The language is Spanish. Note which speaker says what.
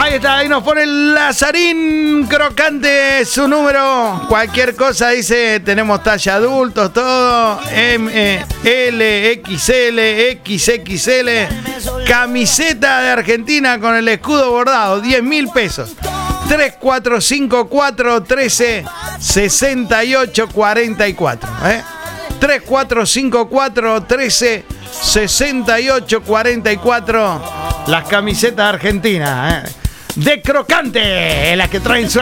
Speaker 1: Ahí está, ahí nos pone el Lazarín Crocante, su número. Cualquier cosa dice, tenemos talla adultos, todo. M, L, XL, XXL. Camiseta de Argentina con el escudo bordado, 10.000 pesos. 3454 13 68 44. 3454 13 68 44. Las camisetas argentinas, de Crocante, las que traen su